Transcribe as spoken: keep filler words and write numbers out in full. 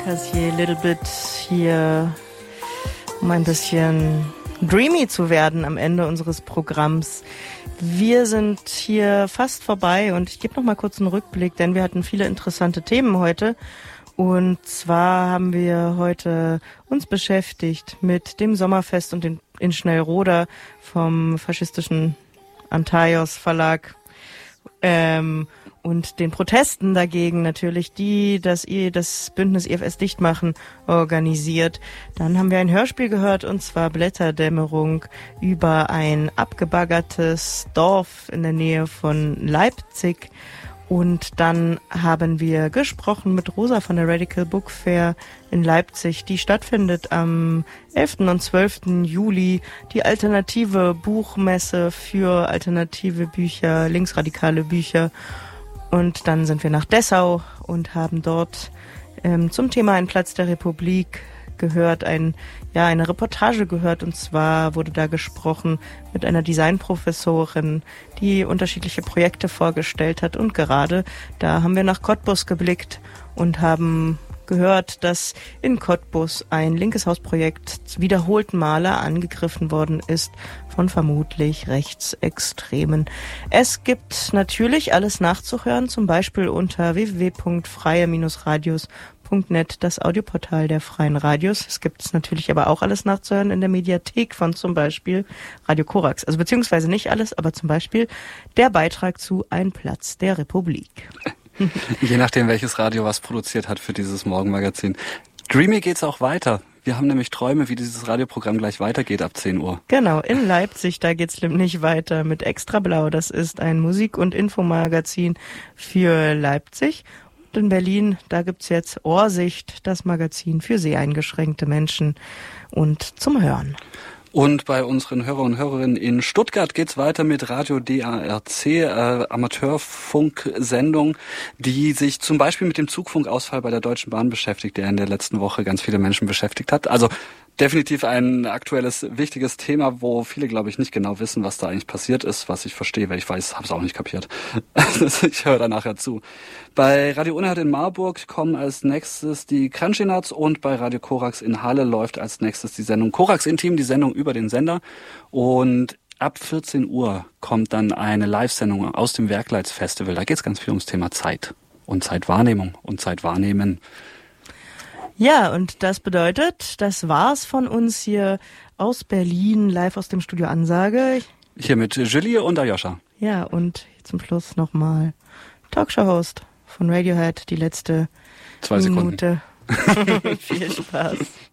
Makers hier a little bit hier, um ein bisschen dreamy zu werden am Ende unseres Programms. Wir sind hier fast vorbei und ich gebe noch mal kurz einen Rückblick, denn wir hatten viele interessante Themen heute. Und zwar haben wir heute uns beschäftigt mit dem Sommerfest und den, in Schnellroda vom faschistischen Antaios Verlag ähm, und den Protesten dagegen natürlich, die das, das Bündnis E F S Dichtmachen organisiert. Dann haben wir ein Hörspiel gehört, und zwar Blätterdämmerung über ein abgebaggertes Dorf in der Nähe von Leipzig. Und dann haben wir gesprochen mit Rosa von der Radical Book Fair in Leipzig, die stattfindet am elften und zwölften Juli. Die alternative Buchmesse für alternative Bücher, linksradikale Bücher. Und dann sind wir nach Dessau und haben dort ähm, zum Thema Ein Platz der Republik gehört, ein, ja, eine Reportage gehört, und zwar wurde da gesprochen mit einer Designprofessorin, die unterschiedliche Projekte vorgestellt hat, und gerade da haben wir nach Cottbus geblickt und haben gehört, dass in Cottbus ein linkes Hausprojekt wiederholten Male angegriffen worden ist von vermutlich Rechtsextremen. Es gibt natürlich alles nachzuhören, zum Beispiel unter w w w punkt freie radios punkt net, das Audioportal der Freien Radios. Es gibt es natürlich aber auch alles nachzuhören in der Mediathek von zum Beispiel Radio Korax. Also beziehungsweise nicht alles, aber zum Beispiel der Beitrag zu Ein Platz der Republik. Je nachdem, welches Radio was produziert hat für dieses Morgenmagazin. Dreamy geht's auch weiter. Wir haben nämlich Träume, wie dieses Radioprogramm gleich weitergeht ab zehn Uhr. Genau, in Leipzig, da geht's nämlich weiter mit Extra Blau. Das ist ein Musik- und Infomagazin für Leipzig. Und in Berlin, da gibt's jetzt Ohrsicht, das Magazin für seheingeschränkte Menschen und zum Hören. Und bei unseren Hörer und Hörerinnen in Stuttgart geht's weiter mit Radio D A R C, äh, Amateurfunksendung, die sich zum Beispiel mit dem Zugfunkausfall bei der Deutschen Bahn beschäftigt, der in der letzten Woche ganz viele Menschen beschäftigt hat. Also definitiv ein aktuelles, wichtiges Thema, wo viele, glaube ich, nicht genau wissen, was da eigentlich passiert ist, was ich verstehe, weil ich weiß, habe es auch nicht kapiert. Ich höre da nachher zu. Bei Radio Unerhört in Marburg kommen als nächstes die Crunchy Nuts, und bei Radio Korax in Halle läuft als nächstes die Sendung Korax Intim, die Sendung über den Sender. Und ab vierzehn Uhr kommt dann eine Live-Sendung aus dem Werkleitsfestival. Da geht es ganz viel ums Thema Zeit und Zeitwahrnehmung und Zeitwahrnehmen. Ja, und das bedeutet, das war's von uns hier aus Berlin, live aus dem Studio Ansage. Hier mit Julie und Aljoscha. Ja, und zum Schluss nochmal Talkshow-Host von Radiohead, die letzte Zwei Minute. Sekunden. Viel Spaß.